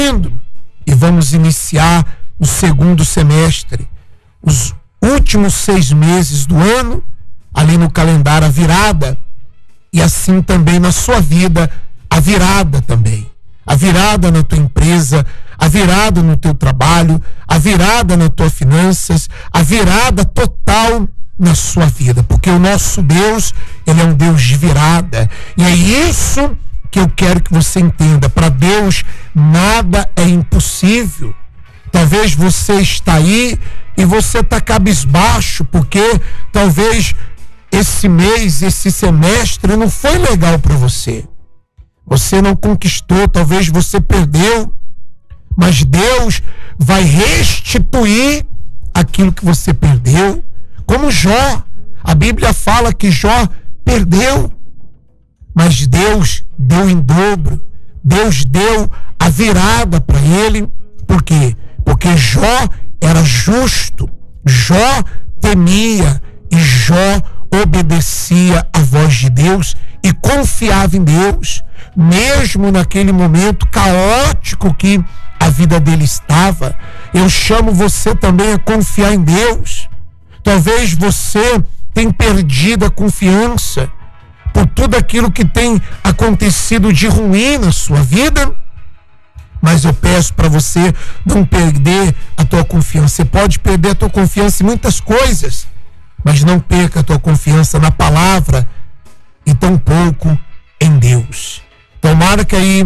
lindo! E vamos iniciar o segundo semestre, os últimos 6 meses do ano, ali no calendário, a virada, e assim também na sua vida, a virada também. A virada na tua empresa, a virada no teu trabalho, a virada nas tuas finanças, a virada total na sua vida, porque o nosso Deus, ele é um Deus de virada, e é isso que eu quero que você entenda. Para Deus nada é impossível. Talvez você está aí e você está cabisbaixo, porque talvez esse mês, esse semestre não foi legal para você. Você não conquistou, talvez você perdeu, mas Deus vai restituir aquilo que você perdeu. Como Jó, a Bíblia fala que Jó perdeu, mas Deus deu em dobro. Deus deu a virada para ele. Por quê? Porque Jó era justo, Jó temia e Jó obedecia à voz de Deus e confiava em Deus, mesmo naquele momento caótico que a vida dele estava. Eu chamo você também a confiar em Deus. Talvez você tenha perdido a confiança por tudo aquilo que tem acontecido de ruim na sua vida, mas eu peço para você não perder a tua confiança. Você pode perder a tua confiança em muitas coisas, mas não perca a tua confiança na palavra e tampouco em Deus. Então marca aí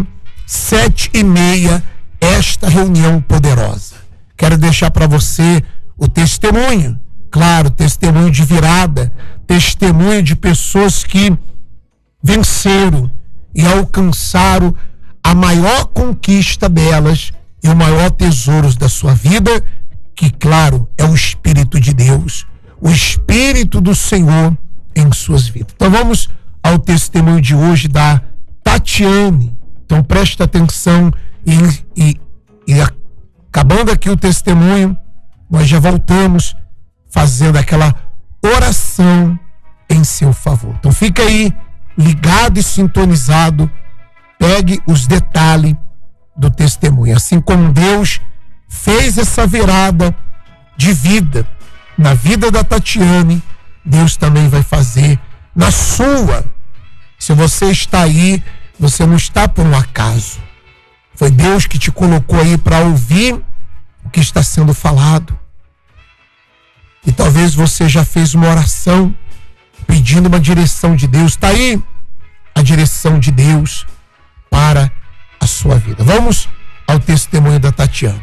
7h30 esta reunião poderosa. Quero deixar para você o testemunho, claro, testemunho de virada, testemunho de pessoas que venceram e alcançaram a maior conquista delas e o maior tesouro da sua vida, que claro, é o Espírito de Deus, o Espírito do Senhor em suas vidas. Então vamos ao testemunho de hoje da Tatiane. Então preste atenção e acabando aqui o testemunho, nós já voltamos fazendo aquela oração em seu favor. Então fica aí ligado e sintonizado, pegue os detalhes do testemunho. Assim como Deus fez essa virada de vida na vida da Tatiane, Deus também vai fazer na sua. Se você está aí, você não está por um acaso. Foi Deus que te colocou aí para ouvir o que está sendo falado. E talvez você já fez uma oração pedindo uma direção de Deus. Está aí a direção de Deus para a sua vida. Vamos ao testemunho da Tatiane.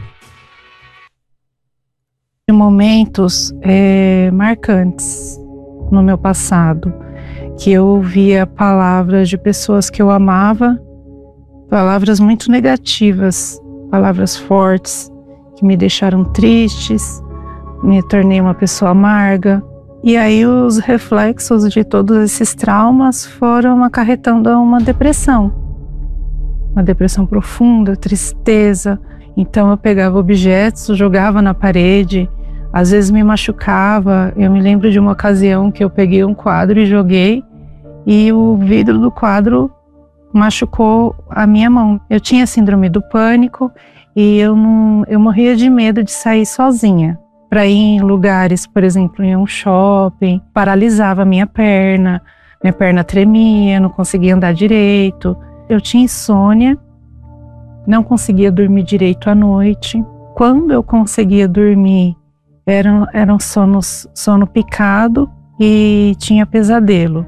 Momentos marcantes no meu passado, que eu ouvia palavras de pessoas que eu amava, palavras muito negativas, palavras fortes, que me deixaram tristes, me tornei uma pessoa amarga. E aí os reflexos de todos esses traumas foram acarretando a uma depressão profunda, tristeza. Então eu pegava objetos, jogava na parede, às vezes me machucava. Eu me lembro de uma ocasião que eu peguei um quadro e joguei, e o vidro do quadro machucou a minha mão. Eu tinha síndrome do pânico e eu morria de medo de sair sozinha para ir em lugares, por exemplo, em um shopping. Paralisava a minha perna tremia, não conseguia andar direito. Eu tinha insônia, não conseguia dormir direito à noite. Quando eu conseguia dormir, era um sono picado e tinha pesadelo.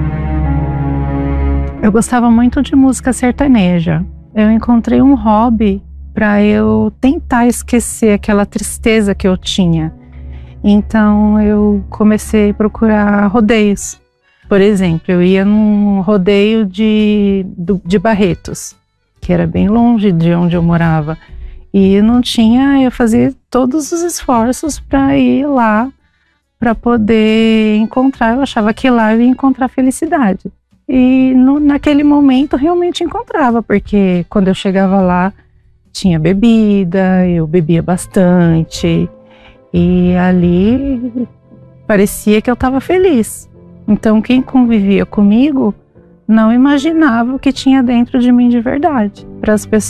Eu gostava muito de música sertaneja. Eu encontrei um hobby para eu tentar esquecer aquela tristeza que eu tinha. Então eu comecei a procurar rodeios. Por exemplo, eu ia num rodeio de Barretos, que era bem longe de onde eu morava. E eu fazia todos os esforços para ir lá, para poder encontrar. Eu achava que lá eu ia encontrar felicidade. E naquele momento realmente encontrava, porque quando eu chegava lá, tinha bebida, eu bebia bastante. E ali parecia que eu estava feliz. Então quem convivia comigo não imaginava o que tinha dentro de mim de verdade. Para as pessoas